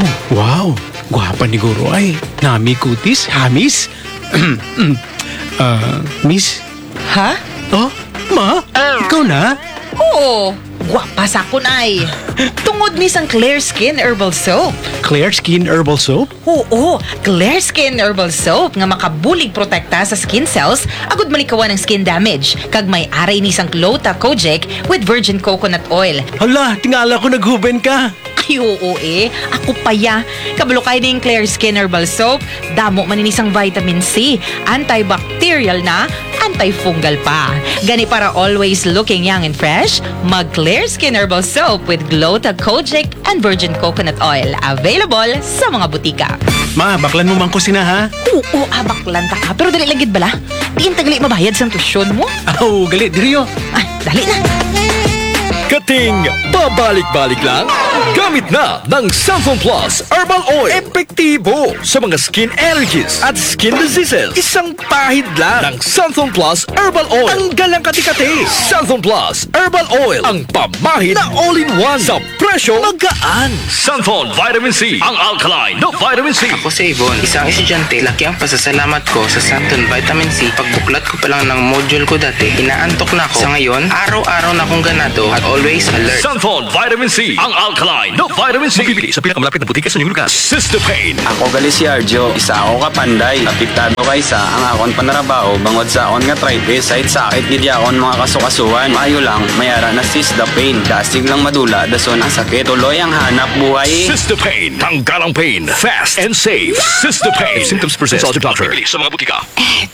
Wow, gwapa ni Guro ay. Nami kutis, hamis. Miss? Ha? Oh, ma? Ikaw na? Oo, gwapa sa kun ay. Tungod ni sang Clear Skin Herbal Soap. Clear Skin Herbal Soap? Oo, Clear Skin Herbal Soap nga makabulig protekta sa skin cells agud malikawan ng skin damage. Kag may aray ni sang Glota Kojic with virgin coconut oil. Hala, tingala ko naghuben ka. Ay, oo ako pa ya. Kabalo kay ning Clear Skin Herbal Soap, damo man ini sang vitamin C, antibacterial na, antifungal pa. Gani para always looking young and fresh, mag Clear Skin Herbal Soap with Glota Kojic and virgin coconut oil. Available sa mga butika. Ma, baklan mo man ko sina ha? Oo, baklan ta ka. Pero dali lang gid bala. Diin tagali mabayad sa tusyon mo. Aw, gali, diriyo. Ay, dali na. Kating pabalik-balik lang, gamit na ng Santhon Plus Herbal Oil. Epektibo sa mga skin allergies at skin diseases. Isang pahid lang ng Santhon Plus Herbal Oil. Ang galang kati-kati. Santhon Plus Herbal Oil. Ang pamahid na all-in-one sa presyo magaan. Santhon Vitamin C. Ang alkaline na vitamin C. Ako si Yvonne, isang estudyante. Laki ang pasasalamat ko sa Santon Vitamin C. Pagbuklat ko pa lang ng module ko dati, inaantok na ako. Sa ngayon, araw-araw na akong ganado at always alert. Santhon Vitamin C. Ang alkaline na vitamin C. Mabibili sa pinakamalapit na butika sa inyong lugar. Sister Pain. Ako gali si Arjo, isa ako kapanday. Apektado kaysa ang akon panarabaho bangod sa akon nga arthritis. Side sakit gid akon mga kasukasuan. Maayo lang, mayara na sis the pain. Dasig lang madula, dason ang sakit. Tuloy ang hanap buhay. Sister Pain. Tanggal ang pain. Fast and safe. Sister Pain. Symptoms present. Consult your doctor. Mabibili sa mga butika.